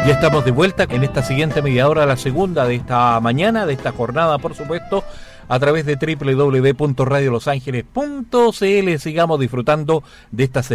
Ya estamos de vuelta en esta siguiente media hora, la segunda de esta mañana, de esta jornada, por supuesto, a través de www.radiolosangeles.cl. Sigamos disfrutando de esta